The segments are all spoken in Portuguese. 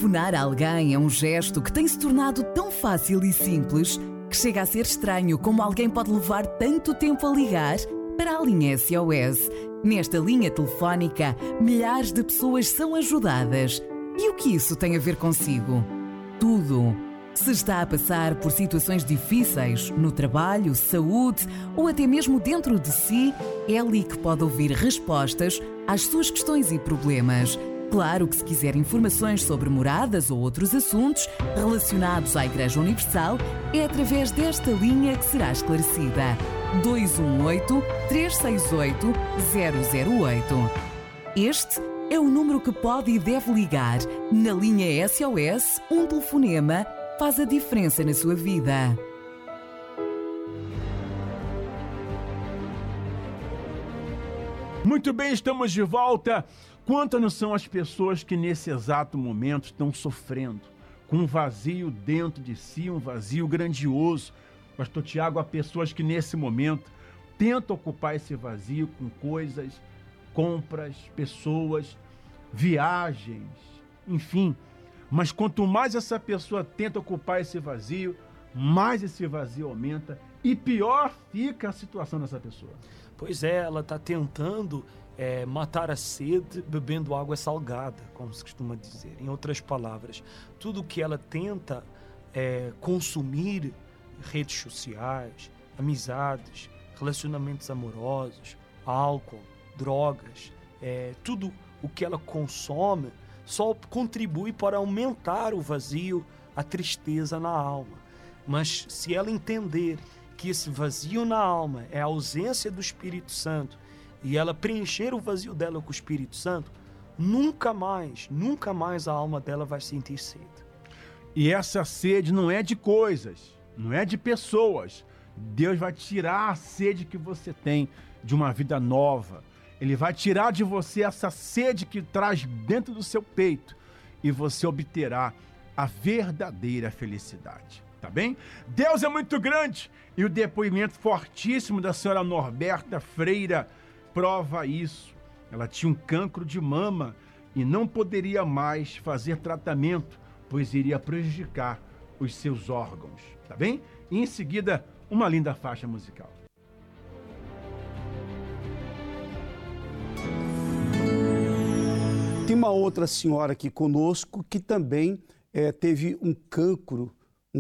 Telefonar a alguém é um gesto que tem se tornado tão fácil e simples que chega a ser estranho como alguém pode levar tanto tempo a ligar para a linha SOS. Nesta linha telefónica, milhares de pessoas são ajudadas. E o que isso tem a ver consigo? Tudo. Se está a passar por situações difíceis no trabalho, saúde ou até mesmo dentro de si, é ali que pode ouvir respostas às suas questões e problemas. Claro que se quiser informações sobre moradas ou outros assuntos relacionados à Igreja Universal, é através desta linha que será esclarecida. 218-368-008. Este é o número que pode e deve ligar. Na linha SOS, um telefonema faz a diferença na sua vida. Muito bem, estamos de volta. Quantas não são as pessoas que nesse exato momento estão sofrendo, com um vazio dentro de si, um vazio grandioso. Pastor Tiago, há pessoas que nesse momento tentam ocupar esse vazio com coisas, compras, pessoas, viagens, enfim. Mas quanto mais essa pessoa tenta ocupar esse vazio, mais esse vazio aumenta e pior fica a situação dessa pessoa. Pois é, ela está tentando matar a sede bebendo água salgada, como se costuma dizer. Em outras palavras, tudo que ela tenta consumir, redes sociais, amizades, relacionamentos amorosos, álcool, drogas, tudo o que ela consome só contribui para aumentar o vazio, a tristeza na alma. Mas se ela entender que esse vazio na alma é a ausência do Espírito Santo e ela preencher o vazio dela com o Espírito Santo, nunca mais a alma dela vai sentir sede. E essa sede não é de coisas, não é de pessoas. Deus vai tirar a sede que você tem de uma vida nova. Ele vai tirar de você essa sede que traz dentro do seu peito e você obterá a verdadeira felicidade. Tá bem? Deus é muito grande e o depoimento fortíssimo da senhora Norberta Freira prova isso. Ela tinha um cancro de mama e não poderia mais fazer tratamento, pois iria prejudicar os seus órgãos. Tá bem? E em seguida, uma linda faixa musical. Tem uma outra senhora aqui conosco que também teve um cancro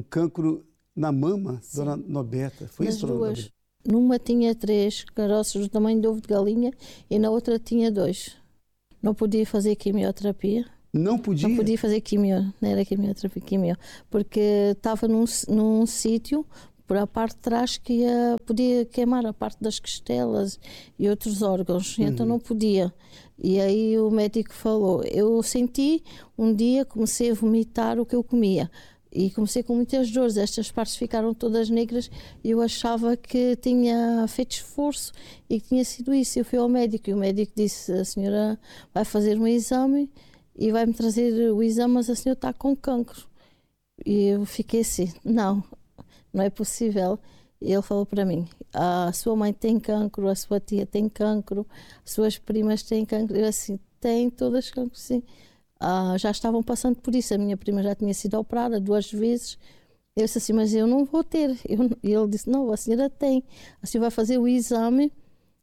na mama, sim, dona Norberta. Foi nas isso, duas. Dona Norberta? Numa tinha 3 caroços do tamanho de ovo de galinha e na outra tinha 2. Não podia fazer quimioterapia. Não podia? Não podia fazer quimio, não era quimioterapia, quimio, porque estava num sítio por a parte de trás que podia queimar a parte das costelas e outros órgãos, então não podia. E aí o médico falou, eu senti um dia, comecei a vomitar o que eu comia e comecei com muitas dores, estas partes ficaram todas negras e eu achava que tinha feito esforço e que tinha sido isso. Eu fui ao médico e o médico disse, a senhora vai fazer um exame e vai-me trazer o exame, mas a senhora está com cancro. E eu fiquei assim, não é possível. E ele falou para mim, a sua mãe tem cancro, a sua tia tem cancro, as suas primas têm cancro. Eu assim, tem todas cancro, sim. Já estavam passando por isso, a minha prima já tinha sido operada 2 vezes. Eu disse assim, mas eu não vou ter. E ele disse, não, a senhora tem. A senhora vai fazer o exame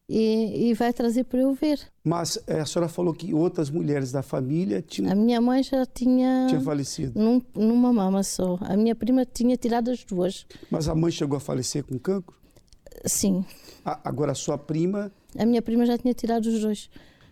e vai trazer para eu ver. Mas a senhora falou que outras mulheres da família tinham... A minha mãe já tinha falecido? Numa mama só. A minha prima tinha tirado as 2. Mas a mãe chegou a falecer com cancro? Sim. Agora a sua prima... A minha prima já tinha tirado os 2.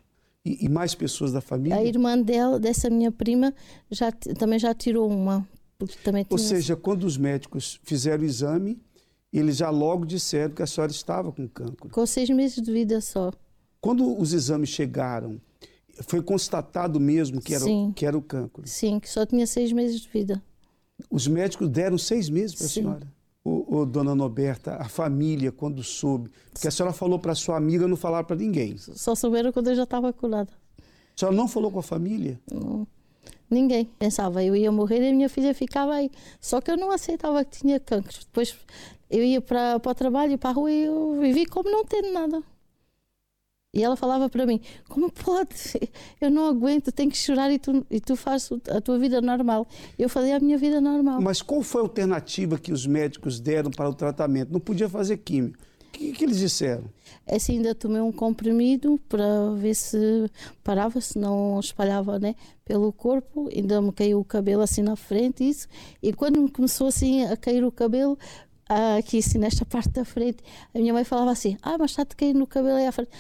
E mais pessoas da família? A irmã dessa minha prima, também já tirou uma. Porque também Ou seja, quando os médicos fizeram o exame, eles já logo disseram que a senhora estava com cancro. Com 6 meses de vida só. Quando os exames chegaram, foi constatado mesmo que era o cancro? Sim, que só tinha 6 meses de vida. Os médicos deram 6 meses para a senhora? Dona Norberta, a família, quando soube, porque a senhora falou para sua amiga não falar para ninguém. Só souberam quando eu já estava curada. A senhora não falou com a família? Não. Ninguém. Pensava, eu ia morrer e a minha filha ficava aí. Só que eu não aceitava que tinha cancro. Depois eu ia para o trabalho e para a rua e eu vivi como não tendo nada. E ela falava para mim, como pode? Eu não aguento, tenho que chorar e tu fazes a tua vida normal. Eu fazia a minha vida normal. Mas qual foi a alternativa que os médicos deram para o tratamento? Não podia fazer químio. O que eles disseram? Assim, ainda tomei um comprimido para ver se parava, se não espalhava, né, pelo corpo. Ainda me caiu o cabelo assim na frente, isso. E quando me começou assim a cair o cabelo, aqui assim nesta parte da frente, a minha mãe falava assim, mas está-te caindo o cabelo aí à frente.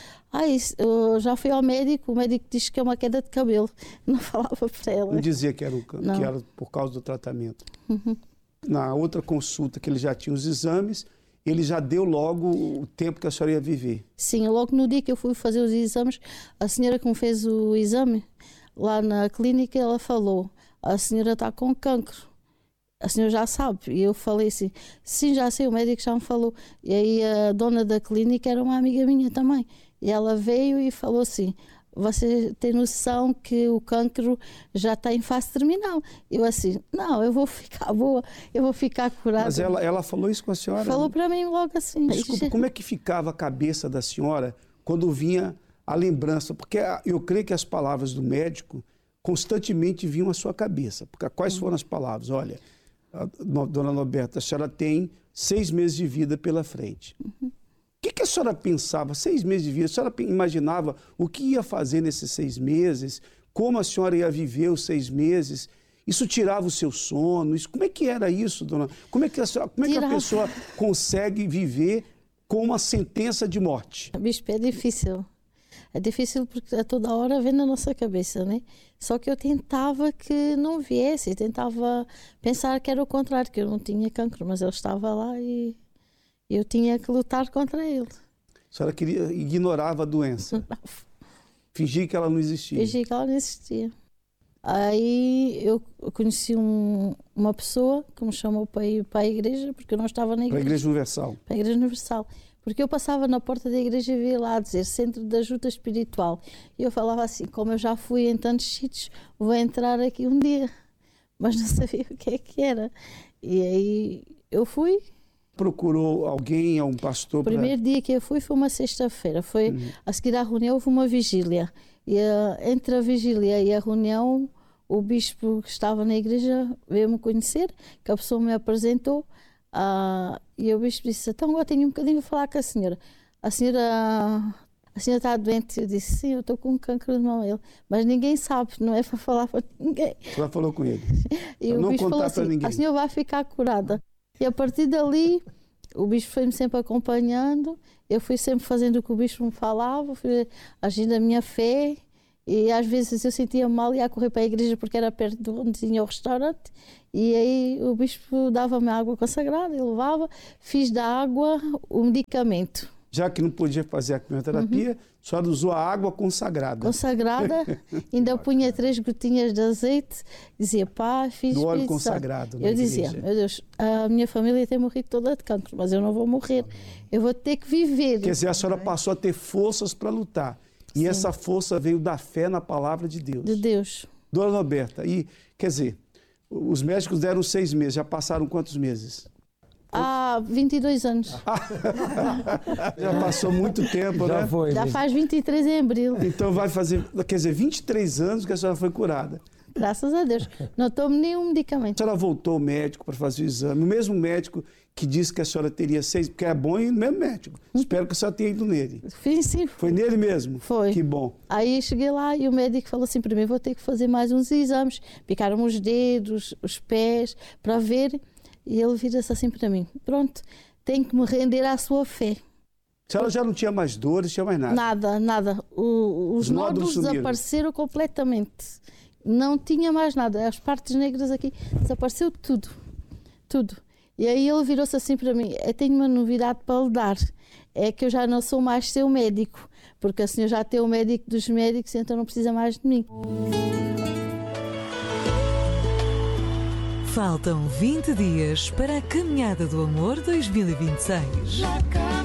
Eu já fui ao médico, o médico disse que é uma queda de cabelo. Não falava para ela. Não dizia que era por causa do tratamento. Na outra consulta que ele já tinha os exames, ele já deu logo o tempo que a senhora ia viver. Sim, logo no dia que eu fui fazer os exames, a senhora que me fez o exame, lá na clínica, ela falou, a senhora está com cancro. A senhora já sabe. E eu falei assim, sim, já sei, o médico já me falou. E aí a dona da clínica era uma amiga minha também. E ela veio e falou assim, você tem noção que o cancro já está em fase terminal? Eu assim, não, eu vou ficar boa, eu vou ficar curada. Mas ela falou isso com a senhora? Falou para mim logo assim. Desculpa, como é que ficava a cabeça da senhora quando vinha a lembrança? Porque eu creio que as palavras do médico constantemente vinham à sua cabeça. Porque quais foram as palavras? Olha, dona Norberta, a senhora tem 6 meses de vida pela frente. O que a senhora pensava? 6 meses de vida, a senhora imaginava o que ia fazer nesses 6 meses? Como a senhora ia viver os 6 meses? Isso tirava o seu sono? Como é que era isso, dona? Como é que a pessoa consegue viver com uma sentença de morte? Bispo, é difícil. É difícil porque a toda hora vem na nossa cabeça, né? Só que eu tentava que não viesse, tentava pensar que era o contrário, que eu não tinha cancro, mas ele estava lá e eu tinha que lutar contra ele. A senhora ignorava a doença? Fingia que ela não existia? Fingia que ela não existia. Aí eu conheci uma pessoa que me chamou para ir para a igreja, porque eu não estava na igreja. Para a Igreja Universal? Para a Igreja Universal. Porque eu passava na porta da igreja e via lá dizer Centro de Ajuda Espiritual. E eu falava assim, como eu já fui em tantos sítios, vou entrar aqui um dia. Mas não sabia o que é que era. E aí eu fui. Procurou alguém, um pastor? O primeiro dia que eu fui foi uma sexta-feira. Foi a seguir à reunião, houve uma vigília. E entre a vigília e a reunião, o bispo que estava na igreja veio-me conhecer, que a pessoa me apresentou. E o bispo disse, então agora tenho um bocadinho a falar com a senhora. A senhora está doente? Eu disse, sim, eu estou com um cancro de mama. Mas ninguém sabe, não é para falar para ninguém. Ela falou com ele? E o bispo falou assim, a senhora vai ficar curada. E a partir dali, o bispo foi-me sempre acompanhando, eu fui sempre fazendo o que o bispo me falava, fui agindo a minha fé, e às vezes eu sentia mal e ia correr para a igreja porque era perto de onde tinha o restaurante, e aí o bispo dava-me água consagrada, eu levava, fiz da água o medicamento. Já que não podia fazer a quimioterapia, a senhora usou a água consagrada. Consagrada, ainda punha 3 gotinhas de azeite, dizia, pá, fiz do óleo consagrado. Eu dizia, meu Deus, a minha família tem morrido toda de cancro, mas eu não vou morrer, eu vou ter que viver. Quer dizer, a senhora passou a ter forças para lutar. E sim, essa força veio da fé na palavra de Deus. De Deus. Dona Norberta, e quer dizer, os médicos deram 6 meses, já passaram quantos meses? 22 anos. Já passou muito tempo, já né? Foi, já faz 23 em abril. Então vai fazer, quer dizer, 23 anos que a senhora foi curada. Graças a Deus. Não tomo nenhum medicamento. A senhora voltou ao médico para fazer o exame. O mesmo médico que disse que a senhora teria 6, porque é bom ir no mesmo médico. Espero que a senhora tenha ido nele. Sim. Foi nele mesmo? Foi. Que bom. Aí cheguei lá e o médico falou assim para mim, vou ter que fazer mais uns exames. Picaram os dedos, os pés, para ver. E ele vira-se assim para mim, pronto, tenho que me render à sua fé. A senhora já não tinha mais dores, tinha mais nada? Nada. Os nódulos desapareceram completamente. Não tinha mais nada. As partes negras aqui, desapareceu tudo. Tudo. E aí ele virou-se assim para mim, eu tenho uma novidade para lhe dar. É que eu já não sou mais seu médico, porque a senhora já tem o médico dos médicos, então não precisa mais de mim. Faltam 20 dias para a Caminhada do Amor 2026.